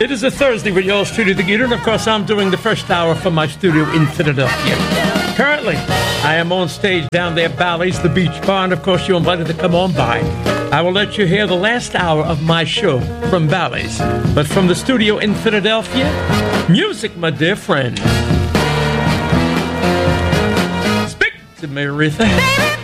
It is a Thursday with yours truly, The Gator, and of course I'm doing the first hour from my studio in Philadelphia. Currently, I am on stage down there at Bally's, the Beach Bar, and of course you're invited to come on by. I will let you hear the last hour of my show from Bally's. But from the studio in Philadelphia, music, my dear friend. Speak to me, Aretha.